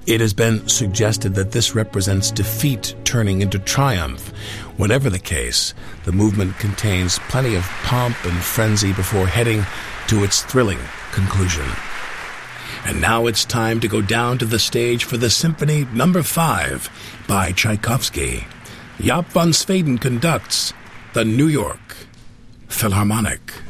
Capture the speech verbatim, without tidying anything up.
It has been suggested that this represents defeat turning into triumph. Whatever the case, the movement contains plenty of pomp and frenzy before heading to its thrilling conclusion. And now it's time to go down to the stage for the Symphony Number five by Tchaikovsky. Jaap van Zweden conducts the New York Philharmonic.